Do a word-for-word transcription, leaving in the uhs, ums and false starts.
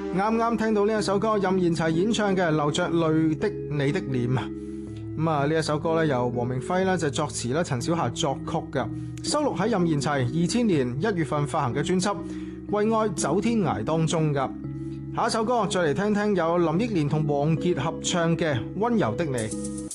啱啱聽到呢一首歌，任賢齊演唱嘅《流着淚的你的臉》啊，咁啊呢一首歌咧由黃明輝咧就作詞啦，陳小霞作曲嘅，收錄喺任賢齊二千年一月份發行嘅專輯《為愛走天涯》當中噶。下一首歌再嚟聽聽有林憶蓮同王傑合唱嘅《溫柔的你》。